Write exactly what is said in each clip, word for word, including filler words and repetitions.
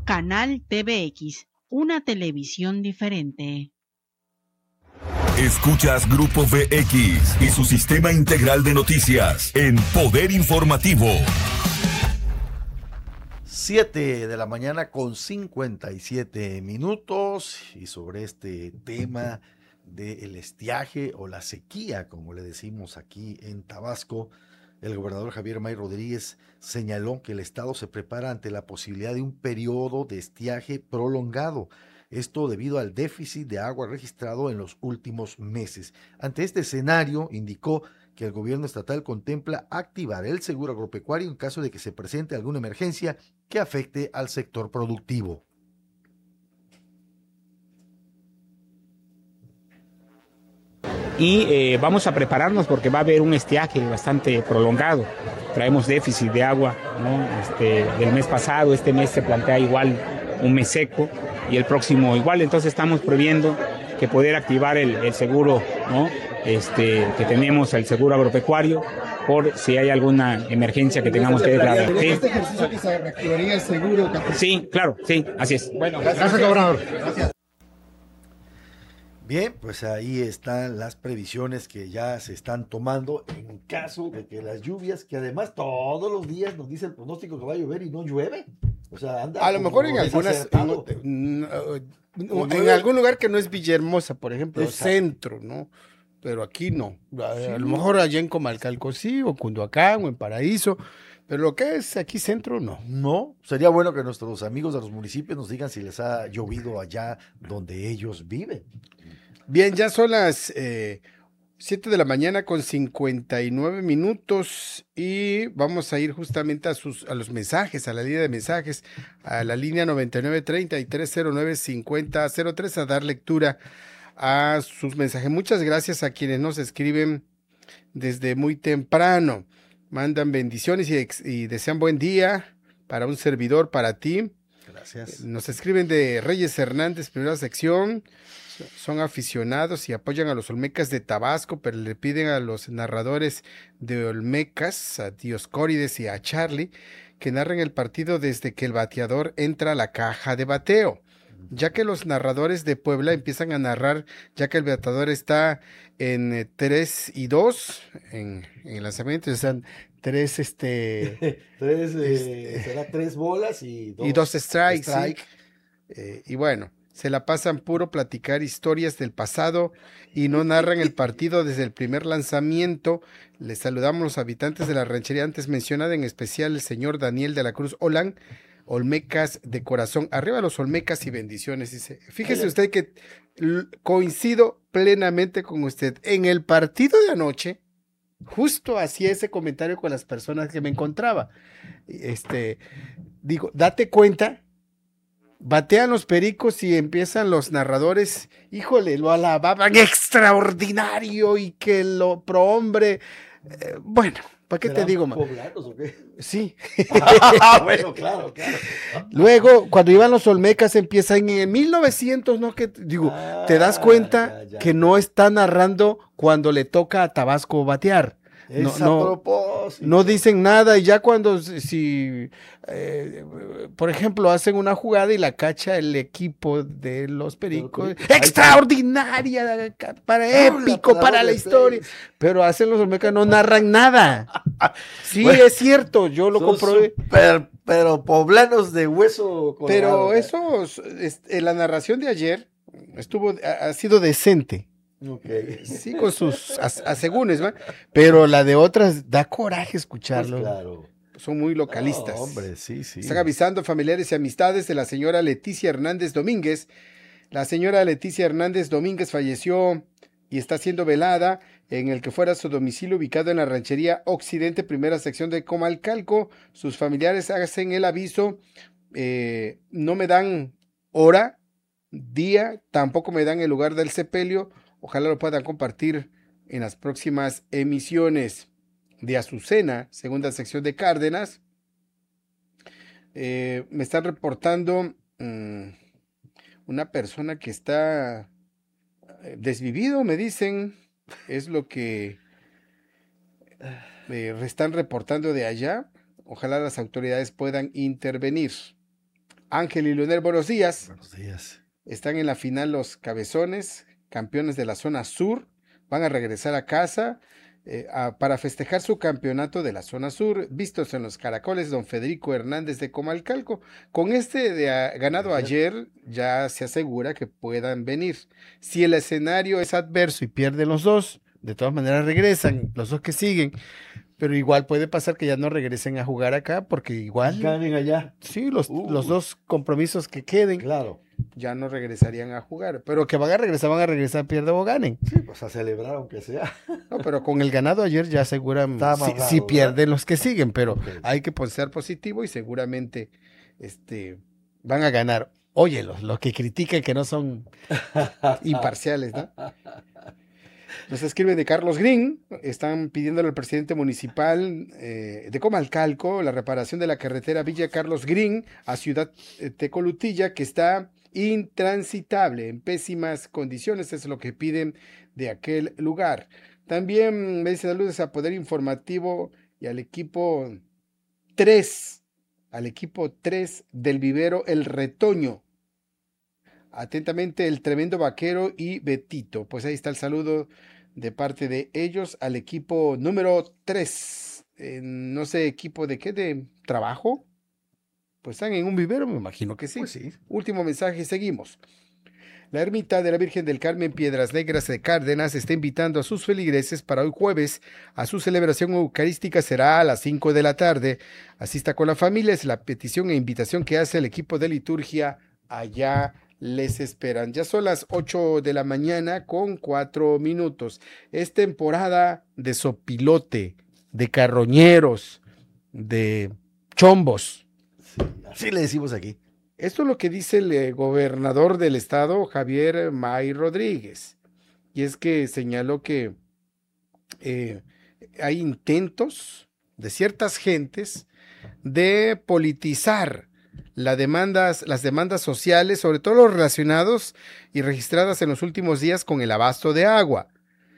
Canal T V X, una televisión diferente. Escuchas Grupo V X y su sistema integral de noticias en Poder Informativo. siete de la mañana con cincuenta y siete minutos, y sobre este tema del estiaje o la sequía, como le decimos aquí en Tabasco, el gobernador Javier May Rodríguez señaló que el estado se prepara ante la posibilidad de un periodo de estiaje prolongado. Esto debido al déficit de agua registrado en los últimos meses. Ante este escenario, indicó que el gobierno estatal contempla activar el seguro agropecuario en caso de que se presente alguna emergencia que afecte al sector productivo. Y eh, vamos a prepararnos porque va a haber un estiaje bastante prolongado. Traemos déficit de agua, ¿no? Este, del mes pasado, este mes se plantea igual un mes seco y el próximo igual, entonces estamos previendo que poder activar el, el seguro, ¿no? Este, que tenemos el seguro agropecuario por si hay alguna emergencia que tengamos que declarar. ¿En este ejercicio que se reactivaría el seguro? Sí, claro, sí, así es. Bueno, gracias, gobernador. Gracias. Bien, pues ahí están las previsiones que ya se están tomando en caso de que las lluvias, que además todos los días nos dice el pronóstico que va a llover y no llueve. O sea, anda a lo mejor en algunas, en, en, en algún lugar que no es Villahermosa, por ejemplo, exacto, centro, ¿no? Pero aquí no. A, sí, a lo mejor allá en Comalcalco sí, o Cunduacán, o en Paraíso, pero lo que es aquí centro, no. No, sería bueno que nuestros amigos de los municipios nos digan si les ha llovido allá donde ellos viven. Bien, ya son las eh, siete de la mañana con cincuenta y nueve minutos y vamos a ir justamente a, sus, a los mensajes, a la línea de mensajes, a la línea noventa y nueve treinta y tres cero nueve cincuenta cero tres a dar lectura a sus mensajes. Muchas gracias a quienes nos escriben desde muy temprano. Mandan bendiciones y, y desean buen día para un servidor, para ti. Gracias. Nos escriben de Reyes Hernández, primera sección. Son aficionados y apoyan a los Olmecas de Tabasco, pero le piden a los narradores de Olmecas, a Dioscórides y a Charlie, que narren el partido desde que el bateador entra a la caja de bateo, ya que los narradores de Puebla empiezan a narrar ya que el bateador está en eh, tres y dos en, en el lanzamiento, están tres este tres, eh, este, será tres bolas y dos, y dos strikes, strike. ¿sí? eh, y bueno, se la pasan puro platicar historias del pasado y no narran el partido desde el primer lanzamiento. Les saludamos a los habitantes de la ranchería antes mencionada, en especial el señor Daniel de la Cruz Olán, Olmecas de corazón. Arriba los Olmecas y bendiciones, dice. Fíjese usted que coincido plenamente con usted. En el partido de anoche, justo hacía ese comentario con las personas que me encontraba. Este, digo, date cuenta. Batean los Pericos y empiezan los narradores, híjole, lo alababan extraordinario y que lo pro hombre, eh, bueno, ¿para qué te digo, man? ¿Poblanos o qué? Sí. Ah, bueno, claro, claro. Luego, cuando iban los Olmecas, empiezan en mil novecientos, ¿no? Que digo, ah, te das cuenta ya, ya, que no está narrando cuando le toca a Tabasco batear. No, es no, a propósito. No dicen nada y ya cuando si eh, por ejemplo hacen una jugada y la cacha el equipo de los Pericos, extraordinaria, para épico, para, para la historia, pero hacen los Olmecas, no narran nada. Sí, bueno, es cierto, yo lo comprobé. Super, pero poblanos de hueso colorado. Pero eso, es, la narración de ayer estuvo, ha, ha sido decente. Okay. Sí, con sus as asegúnes, ¿va? Pero la de otras da coraje escucharlo. Pues claro. Son muy localistas. No, hombre, sí, sí. Están avisando familiares y amistades de la señora Leticia Hernández Domínguez. La señora Leticia Hernández Domínguez falleció y está siendo velada en el que fuera su domicilio ubicado en la ranchería Occidente, primera sección de Comalcalco. Sus familiares hacen el aviso, eh, no me dan hora, día, tampoco me dan el lugar del sepelio. Ojalá lo puedan compartir en las próximas emisiones. De Azucena, segunda sección de Cárdenas. Eh, me están reportando mmm, una persona que está desvivido, me dicen. Es lo que eh, están reportando de allá. Ojalá las autoridades puedan intervenir. Ángel y Leonel, buenos días. Buenos días. Están en la final los Cabezones, campeones de la zona sur. Van a regresar a casa eh, a, para festejar su campeonato de la zona sur, vistos en los caracoles, don Federico Hernández de Comalcalco. Con este de a, ganado ayer, ya se asegura que puedan venir. Si el escenario es adverso y pierden los dos, de todas maneras regresan, los dos que siguen. Pero igual puede pasar que ya no regresen a jugar acá, porque igual... Ganen allá. Sí, los, Uh. los dos compromisos que queden, Claro. ya no regresarían a jugar. Pero que van a regresar, van a regresar, pierdan o ganen. Sí, pues a celebrar aunque sea. No, pero con el ganado ayer ya aseguran, Está si, amarrado, si ¿verdad? pierden los que siguen, pero Ok. hay que ser positivo y seguramente este, van a ganar. Oye, los, los que critican que no son imparciales, ¿no? Nos escriben de Carlos Green, están pidiéndole al presidente municipal eh, de Comalcalco la reparación de la carretera Villa Carlos Green a Ciudad eh, Tecolutilla, que está intransitable, en pésimas condiciones, es lo que piden de aquel lugar. También me dice saludos a Poder Informativo y al equipo tres, al equipo tres del vivero El Retoño. Atentamente, el Tremendo Vaquero y Betito. Pues ahí está el saludo de parte de ellos al equipo número tres. Eh, no sé, equipo de qué, de trabajo. Pues están en un vivero, me imagino que sí. Pues sí. Último mensaje, seguimos. La ermita de la Virgen del Carmen Piedras Negras de Cárdenas está invitando a sus feligreses para hoy jueves a su celebración eucarística. Será a las cinco de la tarde. Asista con la familia, es la petición e invitación que hace el equipo de liturgia allá. Les esperan. Ya son las ocho de la mañana con cuatro minutos. Es temporada de sopilote, de carroñeros, de chombos. Sí, así le decimos aquí. Esto es lo que dice el eh, gobernador del estado, Javier May Rodríguez. Y es que señaló que eh, hay intentos de ciertas gentes de politizar Las demandas, las demandas sociales, sobre todo los relacionados y registradas en los últimos días con el abasto de agua.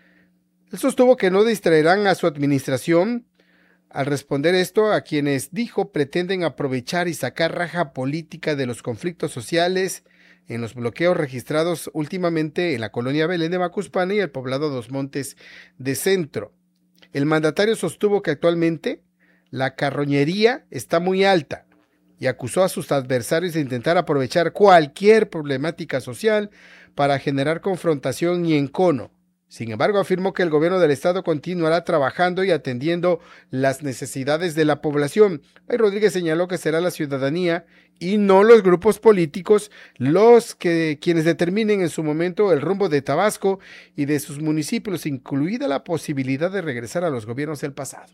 Él sostuvo que no distraerán a su administración al responder esto a quienes, dijo, pretenden aprovechar y sacar raja política de los conflictos sociales en los bloqueos registrados últimamente en la colonia Belén de Macuspana y el poblado Dos Montes de Centro. El mandatario sostuvo que actualmente la carroñería está muy alta y acusó a sus adversarios de intentar aprovechar cualquier problemática social para generar confrontación y encono. Sin embargo, afirmó que el gobierno del estado continuará trabajando y atendiendo las necesidades de la población. May Rodríguez señaló que será la ciudadanía y no los grupos políticos los que quienes determinen en su momento el rumbo de Tabasco y de sus municipios, incluida la posibilidad de regresar a los gobiernos del pasado.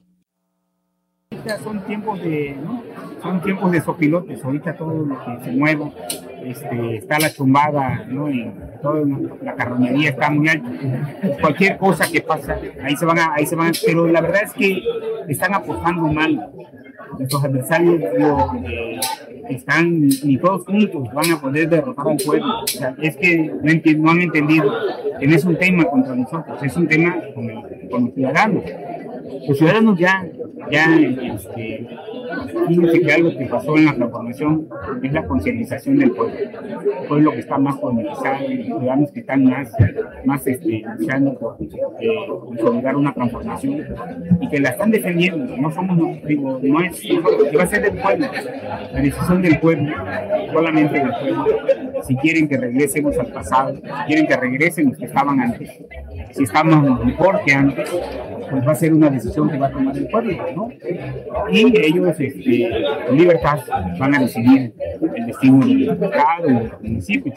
Son tiempos de, ¿no? Son tiempos de sopilotes, ahorita todo lo que se mueve, este, está la chumbada, ¿no? Y toda la carroñería está muy alta. Cualquier cosa que pasa, ahí se van a, ahí se van a, pero la verdad es que están apostando mal. Nuestros adversarios digo, eh, están, ni todos juntos van a poder derrotar al pueblo. O sea, es que no, enti- no han entendido que no es un tema contra nosotros, es un tema con, el, con los ciudadanos. Los ciudadanos ya, ya, este, fíjense que algo que pasó en la transformación es la concientización del pueblo. El pueblo que está más politizado, los ciudadanos que están más, más este, luchando por eh, consolidar una transformación y que la están defendiendo. No somos, digo, no es, que va a ser del pueblo, la decisión del pueblo, solamente del pueblo. Si quieren que regresemos al pasado, si quieren que regresen los que estaban antes, si estamos mejor que antes, pues va a ser una decisión que va a tomar el pueblo, ¿no? Y ellos, este, con libertad, van a decidir el destino del Estado y de los municipios.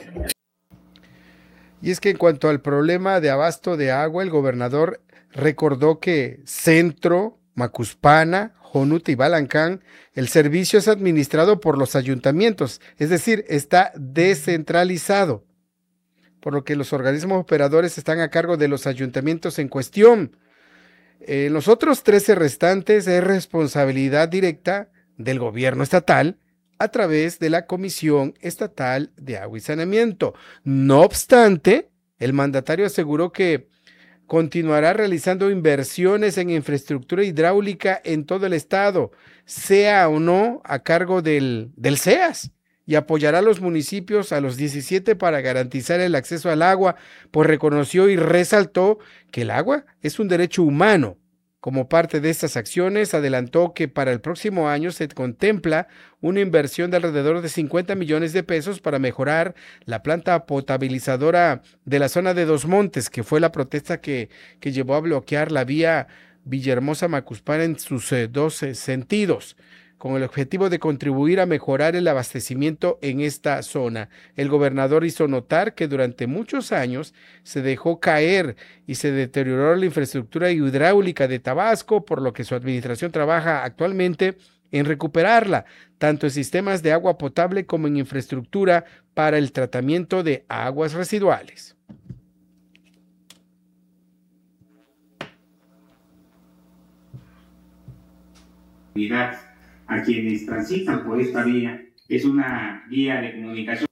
Y es que en cuanto al problema de abasto de agua, el gobernador recordó que Centro, Macuspana, Jonuta y Balancán, el servicio es administrado por los ayuntamientos, es decir, está descentralizado, por lo que los organismos operadores están a cargo de los ayuntamientos en cuestión. En los otros trece restantes es responsabilidad directa del gobierno estatal a través de la Comisión Estatal de Agua y Saneamiento. No obstante, el mandatario aseguró que continuará realizando inversiones en infraestructura hidráulica en todo el estado, sea o no a cargo del, del C E A S, y apoyará a los municipios, a los diecisiete, para garantizar el acceso al agua, pues reconoció y resaltó que el agua es un derecho humano. Como parte de estas acciones, adelantó que para el próximo año se contempla una inversión de alrededor de cincuenta millones de pesos para mejorar la planta potabilizadora de la zona de Dos Montes, que fue la protesta que, que llevó a bloquear la vía Villahermosa-Macuspana en sus eh, dos eh, sentidos, con el objetivo de contribuir a mejorar el abastecimiento en esta zona. El gobernador hizo notar que durante muchos años se dejó caer y se deterioró la infraestructura hidráulica de Tabasco, por lo que su administración trabaja actualmente en recuperarla, tanto en sistemas de agua potable como en infraestructura para el tratamiento de aguas residuales. A quienes transitan por esta vía, es una vía de comunicación.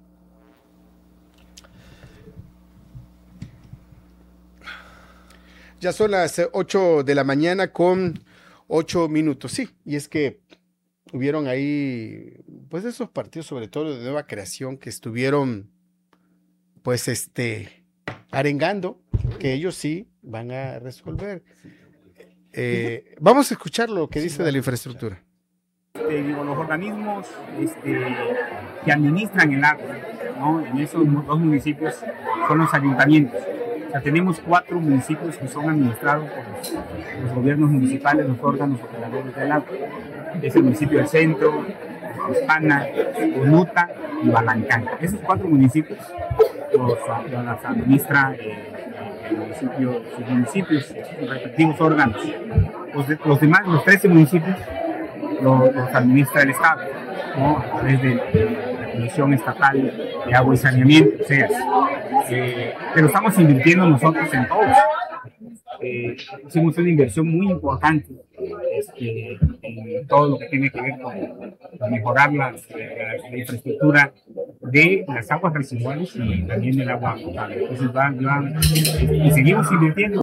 Ya son las ocho de la mañana con ocho minutos, sí, y es que hubieron ahí, pues esos partidos, sobre todo de nueva creación, que estuvieron, pues, este, arengando, que ellos sí van a resolver. Eh, vamos a escuchar lo que dice de la infraestructura. Este, digo, los organismos este, que administran el agua, ¿no? En esos dos municipios son los ayuntamientos. O sea, tenemos cuatro municipios que son administrados por los, los gobiernos municipales, los órganos operadores del agua. Es el municipio del Centro, Hispana, Onuta y Balancán. Esos cuatro municipios los, los administra eh, el municipio, sus municipios, sus respectivos órganos. Los, de, los demás, los trece municipios, los, los administra el Estado, ¿no? A través de, de la Comisión Estatal de Agua y Saneamiento, o sea, eh, pero estamos invirtiendo nosotros en todos. Eh, hicimos una inversión muy importante este, en todo lo que tiene que ver con mejorar la, la, la infraestructura de las aguas residuales y también del agua potable. Entonces va, va, y seguimos invirtiendo.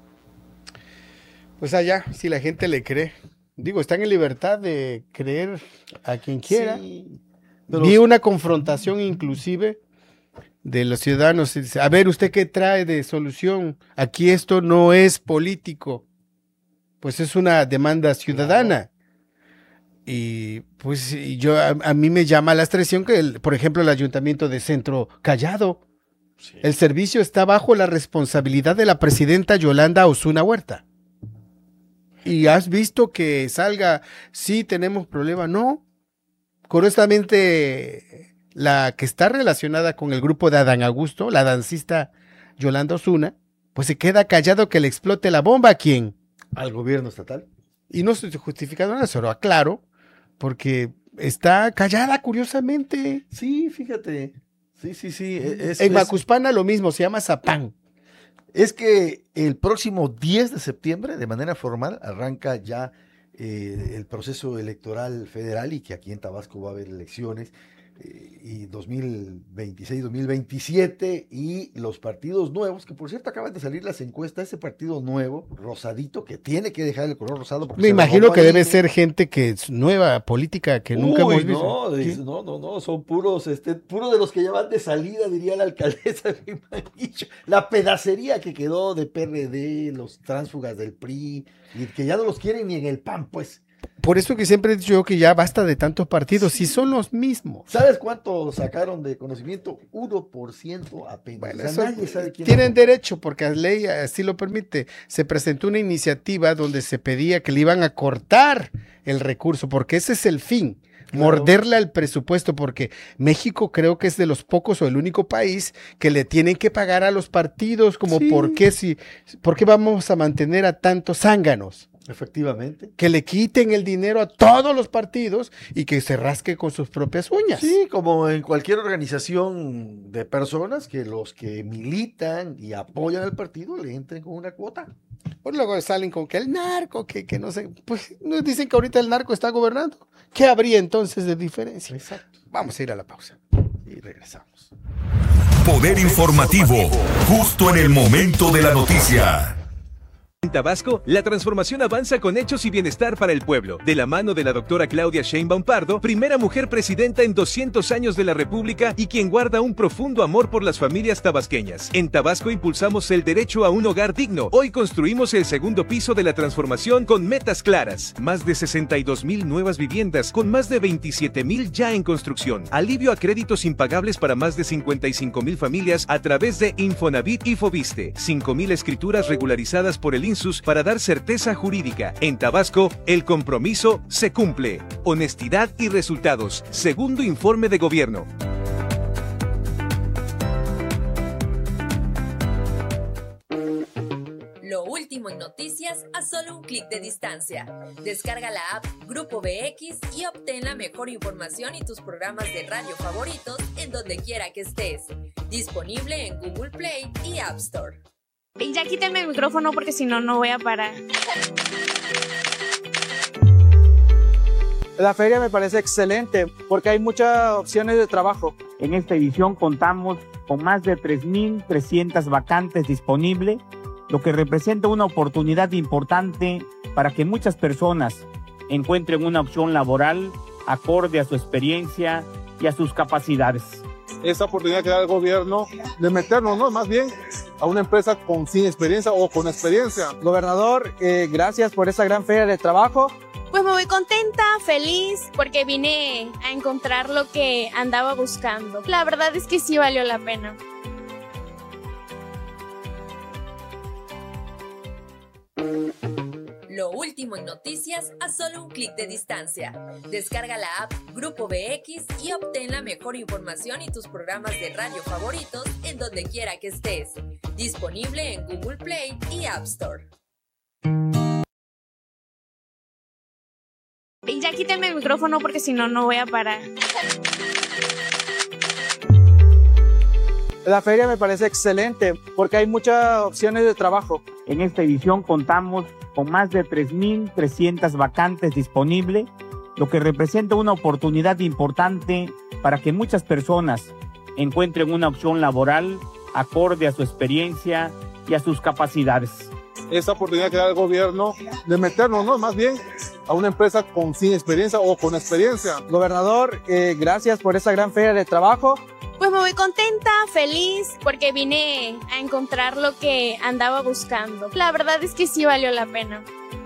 Pues allá, si la gente le cree, digo, están en libertad de creer a quien quiera. Sí, pero... Vi una confrontación inclusive de los ciudadanos. Dice, a ver, ¿usted qué trae de solución? Aquí esto no es político, pues es una demanda ciudadana. Y pues y yo a, a mí me llama la atención que, el, por ejemplo, el Ayuntamiento de Centro Callado, sí. El servicio está bajo la responsabilidad de la presidenta Yolanda Osuna Huerta. Y has visto que salga, sí tenemos problema, no. Curiosamente, la que está relacionada con el grupo de Adán Augusto, la dancista Yolanda Osuna, pues se queda callado que le explote la bomba. ¿A quién? Al gobierno estatal. Y no estoy justificando nada, solo aclaro, porque está callada curiosamente. Sí, fíjate. Sí, sí, sí. Es, en es, Macuspana lo mismo, se llama Zapán. Es que el próximo diez de septiembre, de manera formal, arranca ya eh, el proceso electoral federal, y que aquí en Tabasco va a haber elecciones, eh, y dos mil veintiséis, dos mil veintisiete, y los partidos nuevos, que por cierto acaban de salir las encuestas, ese partido nuevo, rosadito, que tiene que dejar el color rosado. Me imagino que debe ser gente que es nueva, política, que Uy, nunca hemos visto. No, es, no, no, no, son puros, este, puros de los que ya van de salida, diría la alcaldesa. La pedacería que quedó de P R D, los tránsfugas del P R I, y que ya no los quieren ni en el P A N, pues. Por eso que siempre he dicho yo que ya basta de tantos partidos, sí. Si son los mismos. ¿Sabes cuánto sacaron de conocimiento? uno por ciento apenas. Bueno, o sea, nadie sabe quién tienen es. derecho, porque la ley así lo permite. Se presentó una iniciativa donde se pedía que le iban a cortar el recurso, porque ese es el fin. Claro. Morderle al presupuesto, porque México creo que es de los pocos o el único país que le tienen que pagar a los partidos, como sí. ¿por qué, si, ¿por qué vamos a mantener a tantos zánganos? Efectivamente. Que le quiten el dinero a todos los partidos y que se rasque con sus propias uñas. Sí, como en cualquier organización de personas, que los que militan y apoyan al partido le entren con una cuota. Pues luego salen con que el narco, que, que no sé, pues nos dicen que ahorita el narco está gobernando. ¿Qué habría entonces de diferencia? Exacto. Vamos a ir a la pausa y regresamos. Poder informativo, justo en el momento de la noticia. En Tabasco, la transformación avanza con hechos y bienestar para el pueblo. De la mano de la doctora Claudia Sheinbaum Pardo, primera mujer presidenta en doscientos años de la República y quien guarda un profundo amor por las familias tabasqueñas. En Tabasco impulsamos el derecho a un hogar digno. Hoy construimos el segundo piso de la transformación con metas claras. Más de sesenta y dos mil nuevas viviendas, con más de veintisiete mil ya en construcción. Alivio a créditos impagables para más de cincuenta y cinco mil familias a través de Infonavit y Fobiste. cinco mil escrituras regularizadas por el INSUS para dar certeza jurídica. En Tabasco, el compromiso se cumple. Honestidad y resultados. Segundo informe de gobierno. Lo último en noticias a solo un clic de distancia. Descarga la app Grupo B X y obtén la mejor información y tus programas de radio favoritos en donde quiera que estés. Disponible en Google Play y App Store. Y ya quítame el micrófono porque si no, no voy a parar. La feria me parece excelente porque hay muchas opciones de trabajo. En esta edición contamos con más de tres mil trescientas vacantes disponibles, lo que representa una oportunidad importante para que muchas personas encuentren una opción laboral acorde a su experiencia y a sus capacidades. Esa oportunidad que da el gobierno de meternos, ¿no? Más bien a una empresa con sin experiencia o con experiencia. Gobernador, eh, gracias por esa gran feria de trabajo. Pues me voy contenta, feliz, porque vine a encontrar lo que andaba buscando. La verdad es que sí valió la pena. Lo último en noticias a solo un clic de distancia. Descarga la app Grupo B X y obtén la mejor información y tus programas de radio favoritos en donde quiera que estés. Disponible en Google Play y App Store. Y ya quítame el micrófono porque si no, no voy a parar. La feria me parece excelente porque hay muchas opciones de trabajo. En esta edición contamos con más de tres mil trescientas vacantes disponibles, lo que representa una oportunidad importante para que muchas personas encuentren una opción laboral acorde a su experiencia y a sus capacidades. Esa oportunidad que da el gobierno de meternos, ¿no? Más bien a una empresa con sin experiencia o con experiencia. Gobernador, eh, gracias por esa gran feria de trabajo. Pues me voy contenta, feliz, porque vine a encontrar lo que andaba buscando. La verdad es que sí valió la pena.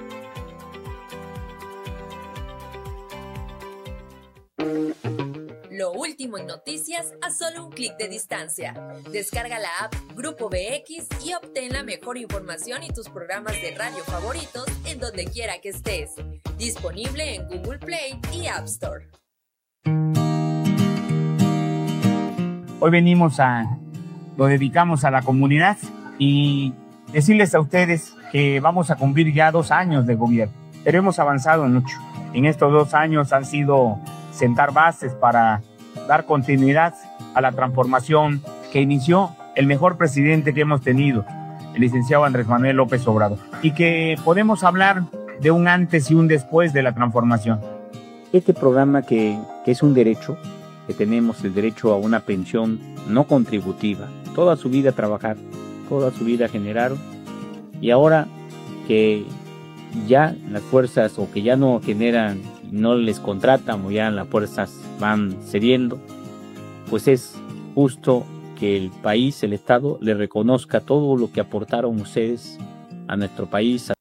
Lo último en noticias a solo un clic de distancia. Descarga la app Grupo B X y obtén la mejor información y tus programas de radio favoritos en donde quiera que estés. Disponible en Google Play y App Store. Hoy venimos a, lo dedicamos a la comunidad y decirles a ustedes que vamos a cumplir ya dos años de gobierno, pero hemos avanzado mucho. En estos dos años han sido sentar bases para dar continuidad a la transformación que inició el mejor presidente que hemos tenido, el licenciado Andrés Manuel López Obrador, y que podemos hablar de un antes y un después de la transformación. Este programa que, que es un derecho, que tenemos el derecho a una pensión no contributiva, toda su vida trabajar, toda su vida generaron, y ahora que ya las fuerzas o que ya no generan, no les contratan o ya las fuerzas van cediendo, pues es justo que el país, el Estado, le reconozca todo lo que aportaron ustedes a nuestro país.